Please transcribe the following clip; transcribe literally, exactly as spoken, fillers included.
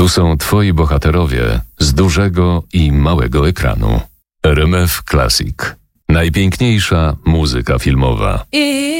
Tu są twoi bohaterowie z dużego i małego ekranu. R M F Classic. Najpiękniejsza muzyka filmowa.